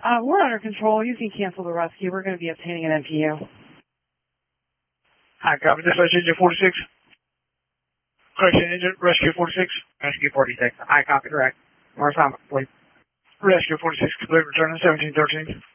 We're under control. You can cancel the rescue. We're going to be obtaining an NPU. Hi, copy. Dispatch Agent 46. Correction Agent, Rescue 46. Rescue 46. I copy, direct. More assignment, please. Rescue 46, complete return on 1713.